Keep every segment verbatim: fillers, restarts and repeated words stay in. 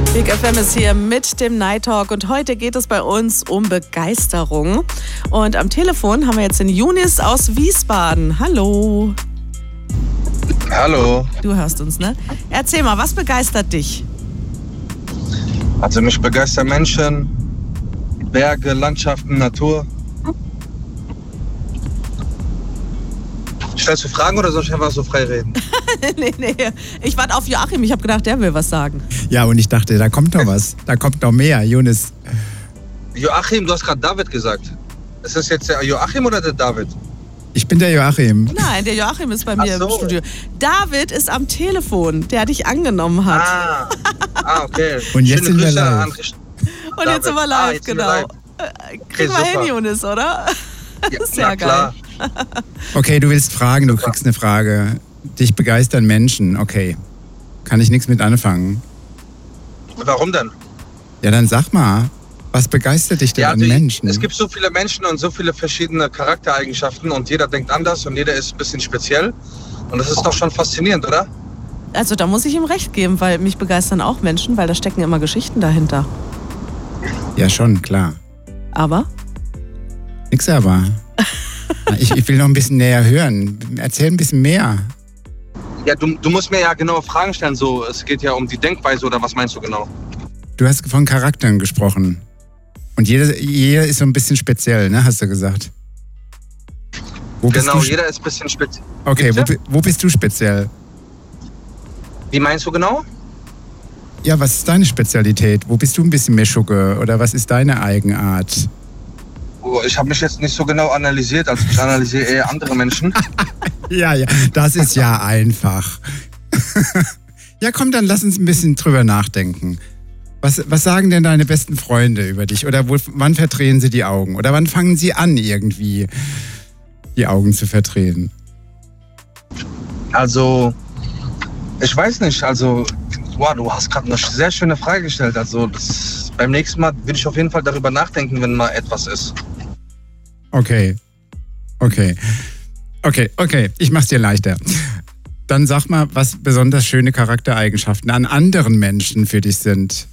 Big F M ist hier mit dem Night Talk und heute geht es bei uns um Begeisterung. Und am Telefon haben wir jetzt den Younis aus Wiesbaden. Hallo. Hallo. Du hörst uns, ne? Erzähl mal, was begeistert dich? Also mich begeistern Menschen, Berge, Landschaften, Natur. Stellst du Fragen oder soll ich einfach so frei reden? nee, nee, ich warte auf Joachim. Ich habe gedacht, der will was sagen. Ja, und ich dachte, da kommt noch was. Da kommt noch mehr, Younis. Joachim, du hast gerade David gesagt. Ist das jetzt der Joachim oder der David? Ich bin der Joachim. Nein, der Joachim ist bei mir Ach so. im Studio. David ist am Telefon, der dich angenommen hat. Ah, ah okay. Und jetzt Schöne sind wir Grüße live. an- Und David. jetzt sind wir Ah, live, jetzt sind wir genau. live. Äh, Kriegen Okay, wir hin, super. Younis, oder? Ja, Sehr na klar. geil. Okay, du willst fragen, du kriegst eine Frage. Dich begeistern Menschen, okay. Kann ich nichts mit anfangen. Warum denn? Ja, dann sag mal, was begeistert dich denn Ja, an also Menschen? Es gibt so viele Menschen und so viele verschiedene Charaktereigenschaften und jeder denkt anders und jeder ist ein bisschen speziell. Und das ist doch schon faszinierend, oder? Also da muss ich ihm recht geben, weil mich begeistern auch Menschen, weil da stecken immer Geschichten dahinter. Ja, schon, klar. Aber? Nix aber. Ich, ich will noch ein bisschen näher hören. Erzähl ein bisschen mehr. Ja, du, du musst mir ja genaue Fragen stellen. So, es geht ja um die Denkweise oder was meinst du genau? Du hast von Charakteren gesprochen. Und jeder, jeder ist so ein bisschen speziell, ne? Hast du gesagt. Wo bist Genau, du, jeder ist ein bisschen speziell. Okay, wo, Bitte? bi- wo bist du speziell? Wie meinst du genau? Ja, was ist deine Spezialität? Wo bist du ein bisschen mehr Schugge? Oder was ist deine Eigenart? Oh, ich habe mich jetzt nicht so genau analysiert, also ich analysiere eher andere Menschen. Ja, ja, das ist ja einfach. Ja, komm, dann lass uns ein bisschen drüber nachdenken. Was, was sagen denn deine besten Freunde über dich? Oder wo, wann verdrehen sie die Augen? Oder wann fangen sie an, irgendwie die Augen zu verdrehen? Also, ich weiß nicht, also, wow, du hast gerade eine sehr schöne Frage gestellt. Also, das, beim nächsten Mal würde ich auf jeden Fall darüber nachdenken, wenn mal etwas ist. Okay, okay, okay, okay, ich mach's dir leichter. Dann sag mal, was besonders schöne Charaktereigenschaften an anderen Menschen für dich sind.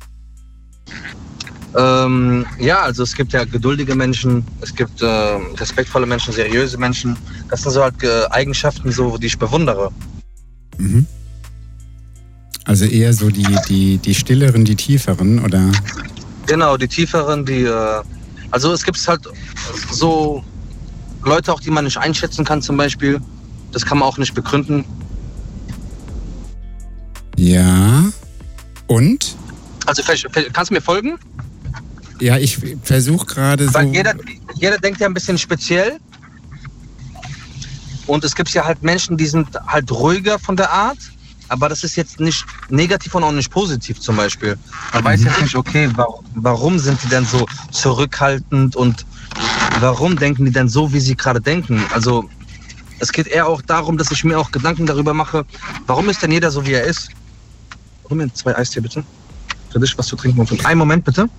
Ähm, ja, also es gibt ja geduldige Menschen, es gibt äh, respektvolle Menschen, seriöse Menschen. Das sind so halt äh, Eigenschaften, so, die ich bewundere. Mhm. Also eher so die, die, die stilleren, die tieferen, oder? Genau, die tieferen, die, äh, also es gibt halt so Leute auch, die man nicht einschätzen kann zum Beispiel. Das kann man auch nicht begründen. Ja. Und? Also vielleicht, kannst du mir folgen? Ja, ich versuche gerade so... Weil jeder, jeder denkt ja ein bisschen speziell. Und es gibt ja halt Menschen, die sind halt ruhiger von der Art. Aber das ist jetzt nicht negativ und auch nicht positiv zum Beispiel. Man weiß jetzt nicht, okay, warum, warum sind die denn so zurückhaltend und warum denken die denn so, wie sie gerade denken? Also es geht eher auch darum, dass ich mir auch Gedanken darüber mache, warum ist denn jeder so, wie er ist? Hol mir zwei Eistee bitte. Für dich was zu trinken und einen Moment bitte.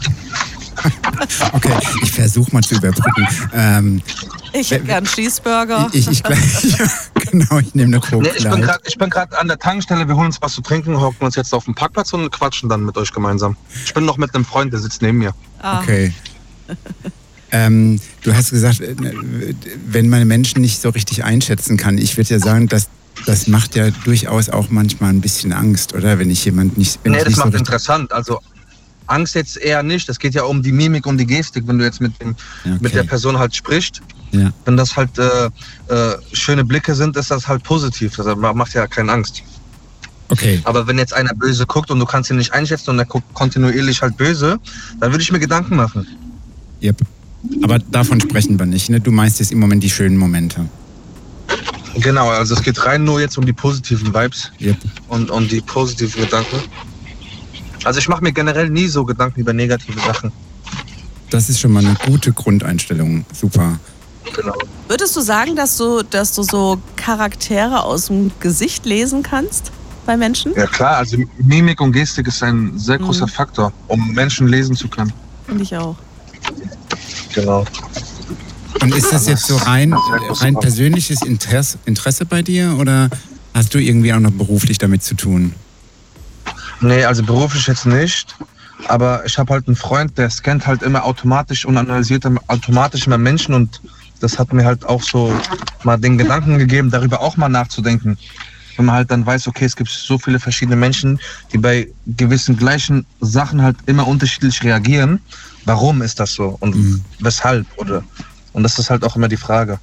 Okay, ich versuche mal zu überbrücken. Ähm, Ich hätte gern Cheeseburger. ich, ich, ich, ja, genau, ich nehme eine Coke Nee, ich bin Light. grad- ich bin gerade an der Tankstelle, wir holen uns was zu trinken, hocken uns jetzt auf den Parkplatz und quatschen dann mit euch gemeinsam. Ich bin noch mit einem Freund, der sitzt neben mir. Ah. Okay. Ähm, du hast gesagt, wenn man Menschen nicht so richtig einschätzen kann, ich würde ja sagen, dass das macht ja durchaus auch manchmal ein bisschen Angst, oder? Wenn ich jemand nicht, wenn Nee, ich das nicht so macht richtig... interessant. Also Angst jetzt eher nicht. Es geht ja um die Mimik und die Gestik, wenn du jetzt mit, dem, Okay. mit der Person halt sprichst. Ja. Wenn das halt äh, äh, schöne Blicke sind, ist das halt positiv. Das macht ja keine Angst. Okay. Aber wenn jetzt einer böse guckt und du kannst ihn nicht einschätzen und er guckt kontinuierlich halt böse, dann würde ich mir Gedanken machen. Yep. Aber davon sprechen wir nicht, ne? Du meinst jetzt im Moment die schönen Momente. Genau, also es geht rein nur jetzt um die positiven Vibes Yep. und um die positiven Gedanken. Also ich mache mir generell nie so Gedanken über negative Sachen. Das ist schon mal eine gute Grundeinstellung. Super. Genau. Würdest du sagen, dass du, dass du so Charaktere aus dem Gesicht lesen kannst bei Menschen? Ja klar, also Mimik und Gestik ist ein sehr großer Mhm. Faktor, um Menschen lesen zu können. Finde ich auch. Genau. Und ist das jetzt so rein, rein persönliches Interesse, Interesse bei dir oder hast du irgendwie auch noch beruflich damit zu tun? Nee, also beruflich jetzt nicht. Aber ich habe halt einen Freund, der scannt halt immer automatisch und analysiert automatisch immer Menschen. Und das hat mir halt auch so mal den Gedanken gegeben, darüber auch mal nachzudenken. Wenn man halt dann weiß, okay, es gibt so viele verschiedene Menschen, die bei gewissen gleichen Sachen halt immer unterschiedlich reagieren. Warum ist das so? Und mhm. weshalb? Oder? Und das ist halt auch immer die Frage.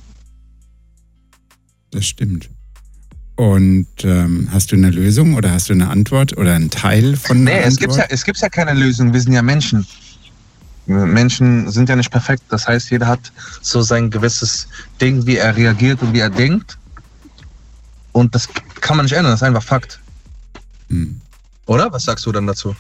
Das stimmt. Und ähm, hast du eine Lösung oder hast du eine Antwort oder einen Teil von einer Nee, es Antwort? gibt ja, es gibt ja keine Lösung. Wir sind ja Menschen. Menschen sind ja nicht perfekt. Das heißt, jeder hat so sein gewisses Ding, wie er reagiert und wie er denkt. Und das kann man nicht ändern. Das ist einfach Fakt. Hm. Oder? Was sagst du dann dazu?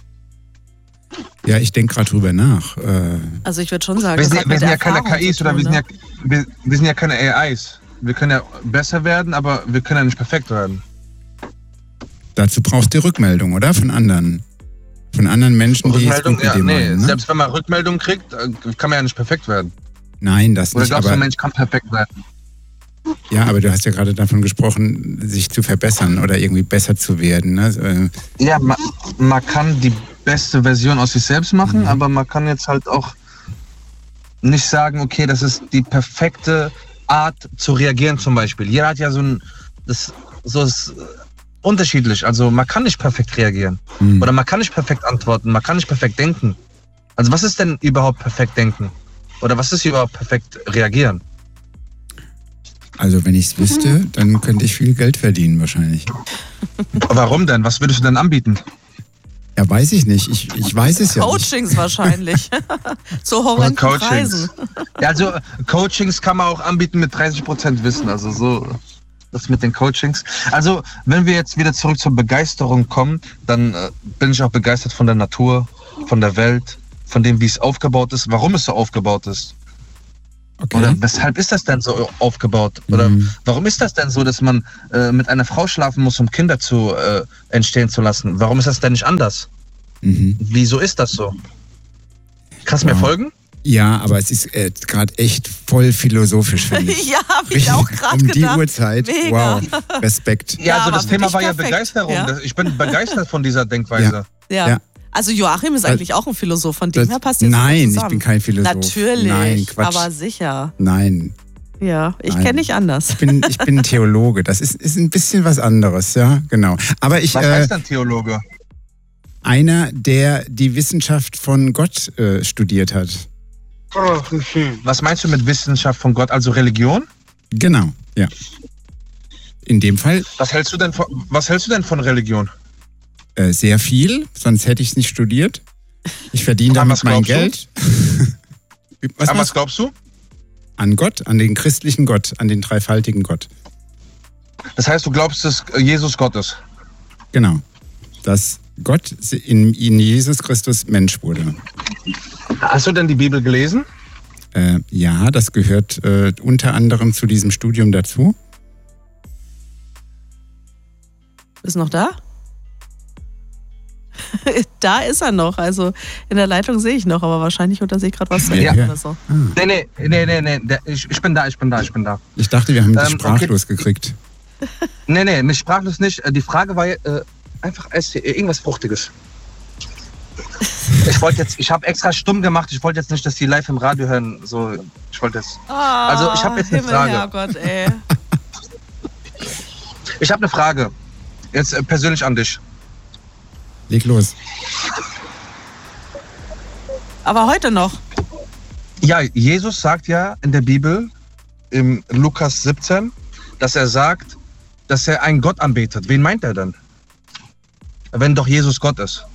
Ja, ich denke gerade drüber nach. Äh, Also ich würde schon sagen, wir sind, das hat wir mit sind ja keine Erfahrung K Is zu oder tun, wir sind, ne? ja, wir, wir sind ja keine A Is. Wir können ja besser werden, aber wir können ja nicht perfekt werden. dazu brauchst du Rückmeldung, oder? Von anderen. Von anderen Menschen, die es Rückmeldung, gut mit ja, dir nee. meinen, ne? Selbst wenn man Rückmeldung kriegt, kann man ja nicht perfekt werden. Nein, das Oder nicht. glaubst du, Aber, ein Mensch kann perfekt werden? ja, aber du hast ja gerade davon gesprochen, sich zu verbessern oder irgendwie besser zu werden. Ne? Ja, man, man kann die beste Version aus sich selbst machen, mhm. aber man kann jetzt halt auch nicht sagen, okay, das ist die perfekte Art zu reagieren zum Beispiel. Jeder hat ja so ein, das, so ist unterschiedlich. Also man kann nicht perfekt reagieren. Mhm. Oder man kann nicht perfekt antworten, man kann nicht perfekt denken. Also was ist denn überhaupt perfekt denken? Oder was ist überhaupt perfekt reagieren? Also wenn ich es wüsste, dann könnte ich viel Geld verdienen wahrscheinlich. Warum denn? Was würdest du denn anbieten? Ja, weiß ich nicht. Ich, ich weiß es ja nicht. Coachings wahrscheinlich. Zu horrenden Coachings. Preisen. Ja, also Coachings kann man auch anbieten mit dreißig Prozent Wissen. Also so das mit den Coachings. Also wenn wir jetzt wieder zurück zur Begeisterung kommen, dann äh, bin ich auch begeistert von der Natur, von der Welt, von dem, wie es aufgebaut ist, warum es so aufgebaut ist. Okay. Oder weshalb ist das denn so aufgebaut? Oder mhm. warum ist das denn so, dass man äh, mit einer Frau schlafen muss, um Kinder zu äh, entstehen zu lassen? Warum ist das denn nicht anders? Mhm. Wieso ist das so? Kannst du wow. mir folgen? Ja, aber es ist äh, gerade echt voll philosophisch, finde ich. Ja, habe ich auch gerade um gedacht. die Uhrzeit. Mega. Wow, Respekt. Ja, also aber das Thema war ja perfekt. Begeisterung. Ja. Ich bin begeistert von dieser Denkweise. Ja. Ja. Also Joachim ist eigentlich auch ein Philosoph, von dem Das, her passt jetzt nein, zusammen. ich bin kein Philosoph. Natürlich, Nein, Quatsch. aber sicher. Nein. Ja, ich Nein. kenne dich anders. Ich bin, ich bin Theologe. Das ist, ist ein bisschen was anderes, ja, genau. Aber ich, Was äh, heißt denn Theologe? einer, der die Wissenschaft von Gott äh, studiert hat. Was meinst du mit Wissenschaft von Gott, also Religion? Genau, ja. In dem Fall Was hältst du denn von, was hältst du denn von Religion? äh, sehr viel, sonst hätte ich es nicht studiert. Ich verdiene An damit was mein glaubst Geld. was, An was? was glaubst du? An Gott, an den christlichen Gott, an den dreifaltigen Gott. Das heißt, du glaubst, dass Jesus Gott ist? Genau. Dass Gott in, in Jesus Christus Mensch wurde. Hast du denn die Bibel gelesen? Äh, ja, das gehört äh, unter anderem zu diesem Studium dazu. Ist noch da? Da ist er noch. Also in der Leitung sehe ich noch, aber wahrscheinlich unter sich gerade was zu Ja. reden oder so. Ah. Nee, nee, nee, nee, nee. der- Ich, ich bin da, ich bin da, ich bin da. Ich dachte, wir haben dich Ähm, sprachlos gekriegt. Nee, nee, nicht sprachlos nicht. Die Frage war äh, einfach ess irgendwas Fruchtiges. Ich wollte jetzt, ich habe extra stumm gemacht. Ich wollte jetzt nicht, dass die live im Radio hören. So, ich wollte jetzt. Ah, Also, ich hab jetzt eine Himmel, Frage. Herrgott, ey. Ich habe eine Frage. Jetzt äh, persönlich an dich. Leg los. Aber heute noch. Ja, Jesus sagt ja in der Bibel, im Lukas siebzehn, dass er sagt, dass er einen Gott anbetet. Wen meint er denn? Wenn doch Jesus Gott ist.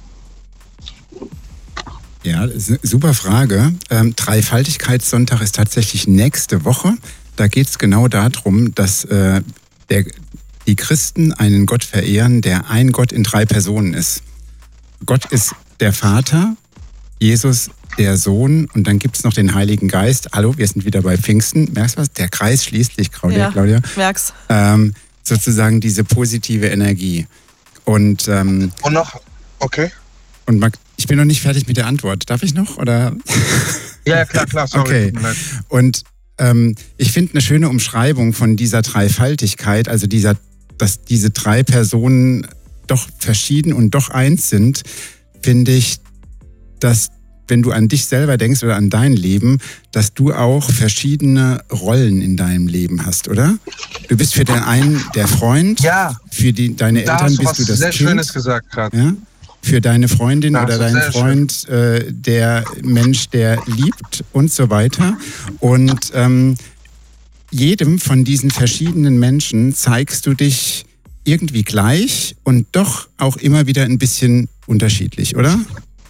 Ja, das ist eine super Frage. Ähm, Dreifaltigkeitssonntag ist tatsächlich nächste Woche. Da geht es genau darum, dass äh, der, die Christen einen Gott verehren, der ein Gott in drei Personen ist. Gott ist der Vater, Jesus der Sohn und dann gibt es noch den Heiligen Geist. Hallo, wir sind wieder bei Pfingsten. Merkst du was? Der Kreis schließt sich, Claudia. Ja, Claudia. merk's. Ähm, sozusagen diese positive Energie. Und, ähm, Und noch, okay. und Mag- ich bin noch nicht fertig mit der Antwort. Darf ich noch? Oder? Ja, ja, klar, klar, sorry. Okay. Tut mir leid. Und ähm, ich finde eine schöne Umschreibung von dieser Dreifaltigkeit, also dieser, dass diese drei Personen doch verschieden und doch eins sind, finde ich, dass wenn du an dich selber denkst oder an dein Leben, dass du auch verschiedene Rollen in deinem Leben hast, oder? Du bist für den einen der Freund, ja, für die, deine da Eltern hast du bist was du das sehr Kind. Schönes gesagt gerade. Ja? Für deine Freundin Da oder hast du deinen sehr Freund äh, der Mensch, der liebt und so weiter. Und ähm, jedem von diesen verschiedenen Menschen zeigst du dich irgendwie gleich und doch auch immer wieder ein bisschen unterschiedlich, oder?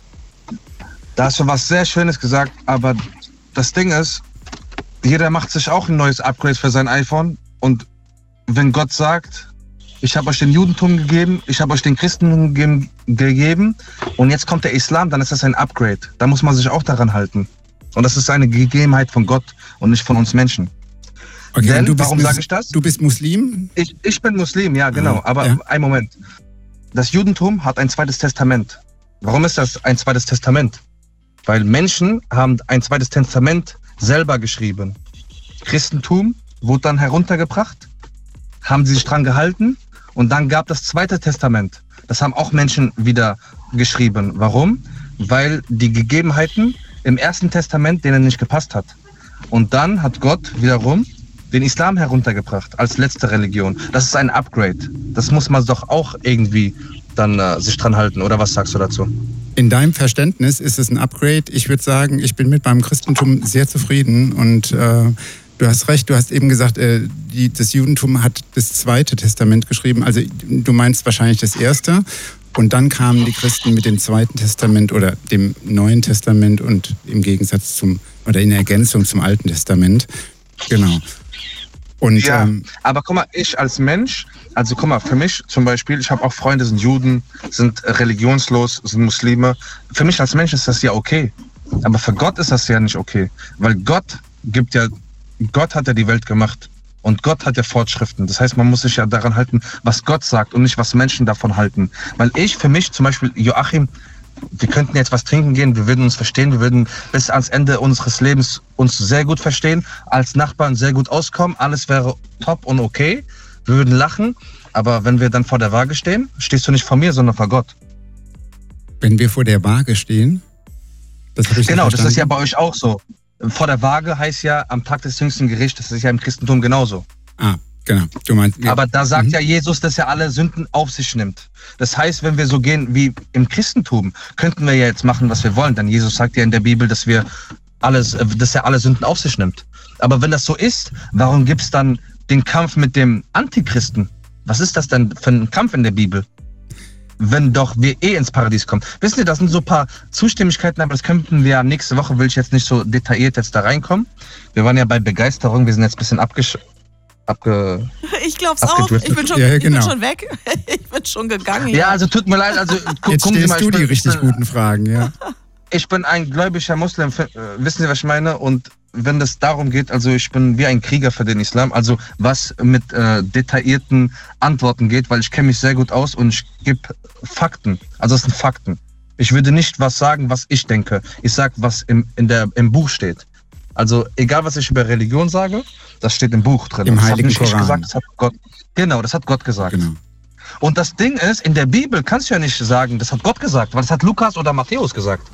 Da hast du was sehr Schönes gesagt, aber das Ding ist, jeder macht sich auch ein neues Upgrade für sein iPhone und wenn Gott sagt, ich habe euch den Judentum gegeben, ich habe euch den Christentum gegeben, gegeben und jetzt kommt der Islam, dann ist das ein Upgrade. Da muss man sich auch daran halten. Und das ist eine Gegebenheit von Gott und nicht von uns Menschen. Okay, Denn, du bist warum Mus- sage ich das? Du bist Muslim? Ich, ich bin Muslim, ja genau, Ah, aber ja. ein Moment. Das Judentum hat ein zweites Testament. Warum ist das ein zweites Testament? Weil Menschen haben ein zweites Testament selber geschrieben. Christentum wurde dann heruntergebracht, haben sie sich dran gehalten und dann gab das zweite Testament. Das haben auch Menschen wieder geschrieben. Warum? Weil die Gegebenheiten im ersten Testament denen nicht gepasst hat. Und dann hat Gott wiederum den Islam heruntergebracht als letzte Religion. Das ist ein Upgrade. Das muss man doch auch irgendwie dann äh, sich dran halten. Oder was sagst du dazu? In deinem Verständnis ist es ein Upgrade. Ich würde sagen, ich bin mit meinem Christentum sehr zufrieden und äh, du hast recht, du hast eben gesagt, äh, die, das Judentum hat das zweite Testament geschrieben. Also du meinst wahrscheinlich das erste und dann kamen die Christen mit dem zweiten Testament oder dem Neuen Testament und im Gegensatz zum, oder in Ergänzung zum Alten Testament. Genau. Und, ja, ähm, aber guck mal, ich als Mensch, also guck mal, für mich zum Beispiel, ich habe auch Freunde, sind Juden, sind religionslos, sind Muslime. Für mich als Mensch ist das ja okay. Aber für Gott ist das ja nicht okay. Weil Gott gibt ja, Gott hat ja die Welt gemacht. Und Gott hat ja Fortschriften. Das heißt, man muss sich ja daran halten, was Gott sagt und nicht, was Menschen davon halten. Weil ich für mich zum Beispiel, Joachim, wir könnten jetzt was trinken gehen, wir würden uns verstehen, wir würden bis ans Ende unseres Lebens uns sehr gut verstehen, als Nachbarn sehr gut auskommen, alles wäre top und okay, wir würden lachen, aber wenn wir dann vor der Waage stehen, stehst du nicht vor mir, sondern vor Gott. wenn wir vor der Waage stehen, das habe ich Genau, nicht das ist ja verstanden. bei euch auch so. Vor der Waage heißt ja am Tag des jüngsten Gerichts, das ist ja im Christentum genauso. Ah, genau. Du meinst, ja. Aber da sagt Mhm. ja Jesus, dass er alle Sünden auf sich nimmt. Das heißt, wenn wir so gehen wie im Christentum, könnten wir ja jetzt machen, was wir wollen. Denn Jesus sagt ja in der Bibel, dass wir alles, dass er alle Sünden auf sich nimmt. Aber wenn das so ist, warum gibt es dann den Kampf mit dem Antichristen? Was ist das denn für ein Kampf in der Bibel? Wenn doch wir eh ins Paradies kommen. Wissen Sie, das sind so ein paar Zustimmigkeiten, aber das könnten wir ja nächste Woche, will ich jetzt nicht so detailliert jetzt da reinkommen. Wir waren ja bei Begeisterung, wir sind jetzt ein bisschen abgesch... Abge Ich glaub's auch. Abgedriftet. Ich bin schon, Ja, ich genau. bin schon weg. Ich bin schon gegangen. Ja, also tut mir leid, also gu Jetzt gucken Sie stellst mal, du ich die bin, richtig ich bin, guten Fragen, ja. ich bin ein gläubiger Muslim, äh, wissen Sie, was ich meine? Und wenn es darum geht, also ich bin wie ein Krieger für den Islam, also was mit äh, detaillierten Antworten geht, weil ich kenne mich sehr gut aus und ich gebe Fakten, also das sind Fakten. Ich würde nicht was sagen, was ich denke. Ich sage, was im, in der, im Buch steht. Also egal, was ich über Religion sage, das steht im Buch drin. Im das Heiligen hab nicht ich Koran. gesagt, das hat Gott. Genau, das hat Gott gesagt. Genau. Und das Ding ist, in der Bibel kannst du ja nicht sagen, das hat Gott gesagt, weil das hat Lukas oder Matthäus gesagt.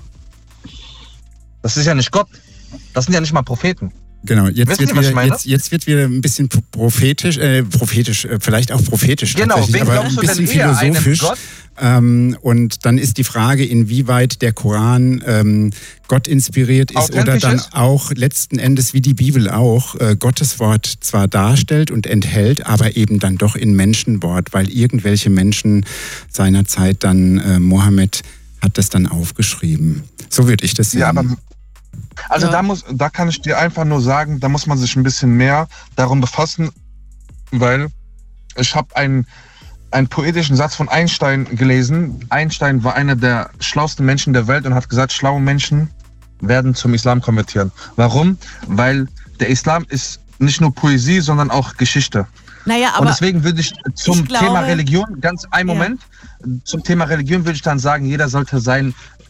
Das ist ja nicht Gott. Das sind ja nicht mal Propheten. Genau, jetzt Wissen wird, Sie, was ich wieder, meine? jetzt, jetzt wird wieder ein bisschen prophetisch, äh, prophetisch, äh, vielleicht auch prophetisch Genau, tatsächlich, wen aber glaubst ein du bisschen denn eher, einem philosophisch. Gott? Ähm, und dann ist die Frage, inwieweit der Koran ähm, Gott inspiriert ist oder Authentisch dann ist? auch letzten Endes, wie die Bibel auch, äh, Gottes Wort zwar darstellt und enthält, aber eben dann doch in Menschenwort, weil irgendwelche Menschen seinerzeit dann, äh, Mohammed hat das dann aufgeschrieben. So würde ich das sehen. Ja, aber also Ja. da muss, da kann ich dir einfach nur sagen, da muss man sich ein bisschen mehr darum befassen, weil ich habe einen, einen poetischen Satz von Einstein gelesen. Einstein war einer der schlauesten Menschen der Welt und hat gesagt, schlaue Menschen werden zum Islam konvertieren. Warum? Weil der Islam ist nicht nur Poesie, sondern auch Geschichte. Naja, Und aber deswegen würde ich zum ich glaube- Thema Religion, ganz einen Ja. Moment, zum Thema Religion würde ich dann sagen, jeder sollte sein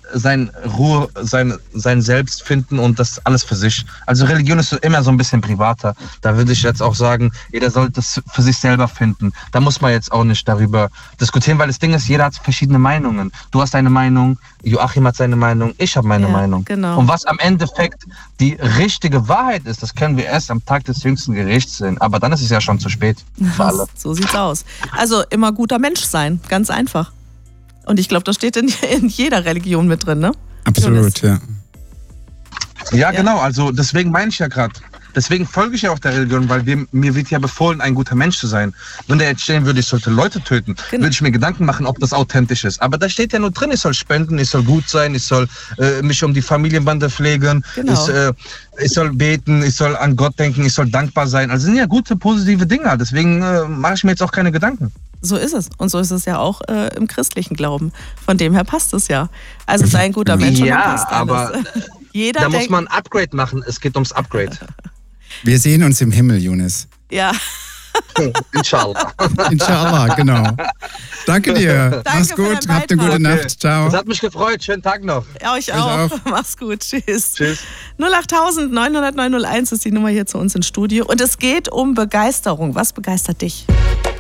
sein Ruhe, sein, sein Selbst finden und das alles für sich. Also Religion ist so immer so ein bisschen privater. Da würde ich jetzt auch sagen, jeder sollte das für sich selber finden. Da muss man jetzt auch nicht darüber diskutieren, weil das Ding ist, jeder hat verschiedene Meinungen. Du hast deine Meinung, Joachim hat seine Meinung, ich habe meine ja, Meinung. Genau. Und was am Endeffekt die richtige Wahrheit ist, das können wir erst am Tag des jüngsten Gerichts sehen. Aber dann ist es ja schon zu spät für alle. So sieht's aus. Also immer guter Mensch sein, ganz einfach. Und ich glaube, das steht in, in jeder Religion mit drin, ne? Absolut, ja. Ja, Ja. genau. Also deswegen meine ich ja gerade. Deswegen folge ich ja auch der Religion, weil wir, mir wird ja befohlen, ein guter Mensch zu sein. Wenn der jetzt stehen würde, ich sollte Leute töten, Genau. würde ich mir Gedanken machen, ob das authentisch ist. Aber da steht ja nur drin, ich soll spenden, ich soll gut sein, ich soll äh, mich um die Familienbande pflegen, Genau. ich, äh, ich soll beten, ich soll an Gott denken, ich soll dankbar sein. Also sind ja gute, positive Dinge. Deswegen äh, mache ich mir jetzt auch keine Gedanken. So ist es. Und so ist es ja auch äh, im christlichen Glauben. Von dem her passt es ja. Also sei ein guter Mensch und dann Ja, passt alles. aber Jeder da muss denkt, man ein Upgrade machen. Es geht ums Upgrade. Wir sehen uns im Himmel, Younes. ja. Inshallah. Inshallah, genau. Danke dir. Danke Mach's für gut, deinen habt eine gute Beitrag. Nacht. Ciao. Es hat mich gefreut. Schönen Tag noch. Euch Euch auch. auch. Mach's gut. Tschüss. Tschüss. null acht neun null null neun null eins ist die Nummer hier zu uns ins Studio. Und es geht um Begeisterung. Was begeistert dich?